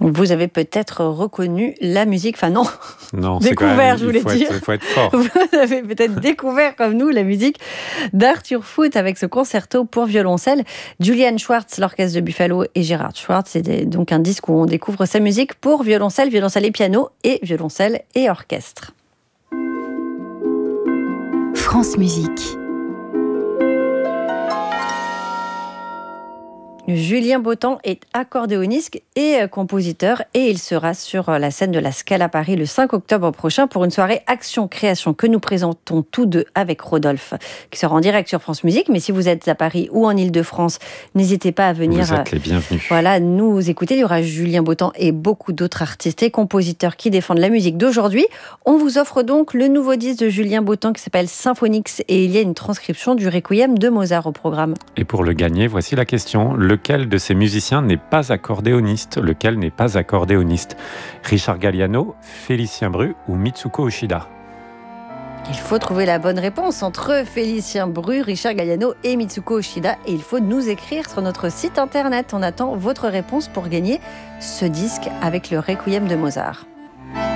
Vous avez peut-être reconnu la musique, enfin non, Non, découvert, je voulais dire. Il faut être fort. Vous avez peut-être découvert comme nous la musique d'Arthur Foote avec ce concerto pour violoncelle. Julian Schwartz, l'orchestre de Buffalo, et Gerhard Schwartz. C'est donc un disque où on découvre sa musique pour violoncelle, violoncelle et piano, et violoncelle et orchestre. France Musique. Julien Bautan est accordéoniste et compositeur et il sera sur la scène de la Scala Paris le 5 octobre prochain pour une soirée Action-Création que nous présentons tous deux avec Rodolphe, qui sera en direct sur France Musique. Mais si vous êtes à Paris ou en Ile-de-France, n'hésitez pas à venir. Vous êtes les bienvenus. Voilà, nous écouter. Il y aura Julien Bautan et beaucoup d'autres artistes et compositeurs qui défendent la musique d'aujourd'hui. On vous offre donc le nouveau disque de Julien Bautan qui s'appelle Symphonix et il y a une transcription du Requiem de Mozart au programme. Et pour le gagner, voici la question. Lequel de ces musiciens n'est pas accordéoniste ? Lequel n'est pas accordéoniste ? Richard Galliano, Félicien Bru ou Mitsuko Ushida ? Il faut trouver la bonne réponse entre Félicien Bru, Richard Galliano et Mitsuko Ushida. Et il faut nous écrire sur notre site internet. On attend votre réponse pour gagner ce disque avec le Requiem de Mozart.